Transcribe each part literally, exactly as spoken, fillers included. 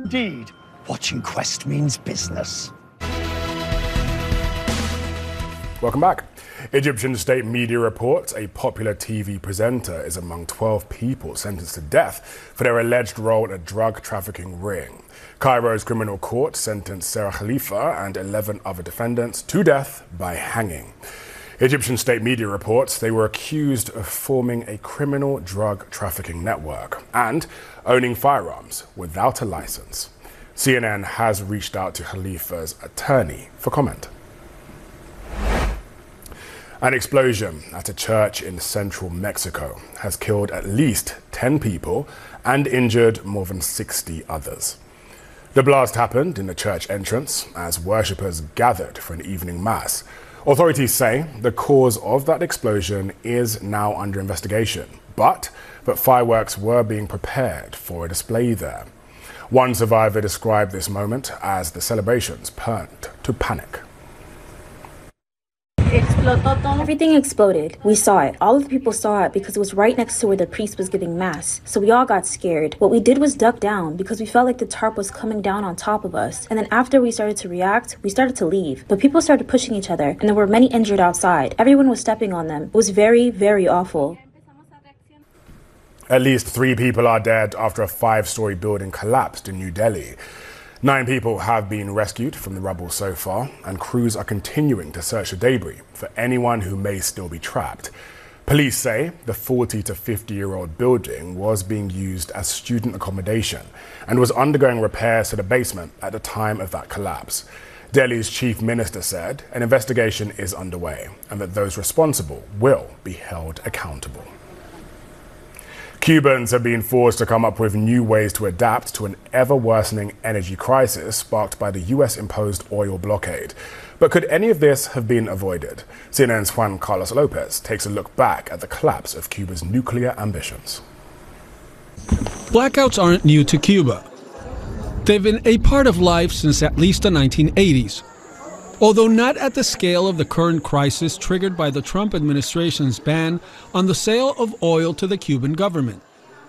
Indeed, watching Quest means business. Welcome back. Egyptian state media reports a popular T V presenter is among twelve people sentenced to death for their alleged role in a drug trafficking ring. Cairo's criminal court sentenced Sarah Khalifa and eleven other defendants to death by hanging. Egyptian state media reports they were accused of forming a criminal drug trafficking network and owning firearms without a license. C N N has reached out to Khalifa's attorney for comment. An explosion at a church in central Mexico has killed at least ten people and injured more than sixty others. The blast happened in the church entrance as worshippers gathered for an evening mass. Authorities say the cause of that explosion is now under investigation, but that fireworks were being prepared for a display there. One survivor described this moment as the celebrations turned to panic. Everything exploded. We saw it. All of the people saw it because it was right next to where the priest was giving mass. So we all got scared. What we did was duck down because we felt like the tarp was coming down on top of us. And then after we started to react, we started to leave. But people started pushing each other and there were many injured outside. Everyone was stepping on them. It was very, very awful. At least three people are dead after a five-story building collapsed in New Delhi. Nine people have been rescued from the rubble so far, and crews are continuing to search the debris for anyone who may still be trapped. Police say the forty to fifty-year-old building was being used as student accommodation and was undergoing repairs to the basement at the time of that collapse. Delhi's chief minister said an investigation is underway and that those responsible will be held accountable. Cubans have been forced to come up with new ways to adapt to an ever-worsening energy crisis sparked by the U S-imposed oil blockade. But could any of this have been avoided? C N N's Juan Carlos Lopez takes a look back at the collapse of Cuba's nuclear ambitions. Blackouts aren't new to Cuba. They've been a part of life since at least the nineteen eighties. Although not at the scale of the current crisis triggered by the Trump administration's ban on the sale of oil to the Cuban government.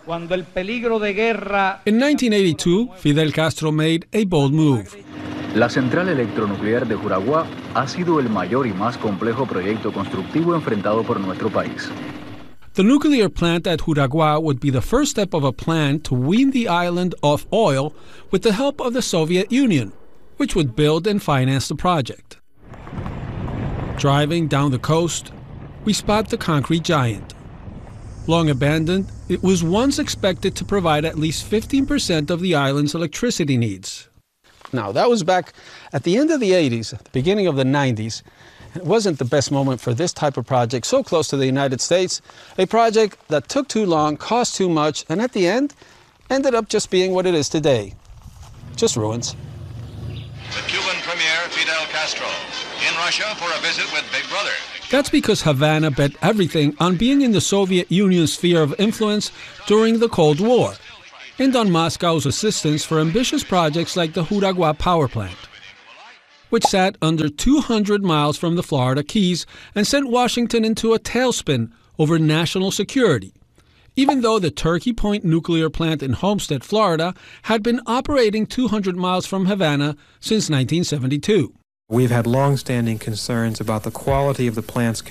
In nineteen eighty-two, Fidel Castro made a bold move. La central electronuclear de Juraguá ha sido el mayor y más complejo proyecto constructivo enfrentado por nuestro país. The nuclear plant at Juraguá would be the first step of a plan to wean the island off oil with the help of the Soviet Union, which would build and finance the project. Driving down the coast, we spot the concrete giant. Long abandoned, it was once expected to provide at least fifteen percent of the island's electricity needs. Now, that was back at the end of the eighties, at the beginning of the nineties. It wasn't the best moment for this type of project, so close to the United States, a project that took too long, cost too much, and at the end, ended up just being what it is today. Just ruins. The Cuban Premier Fidel Castro in Russia for a visit with Big Brother. That's because Havana bet everything on being in the Soviet Union's sphere of influence during the Cold War, and on Moscow's assistance for ambitious projects like the Juraguá power plant, which sat under two hundred miles from the Florida Keys and sent Washington into a tailspin over national security, even though the Turkey Point nuclear plant in Homestead, Florida, had been operating two hundred miles from Havana since nineteen seventy-two. We've had long-standing concerns about the quality of the plant's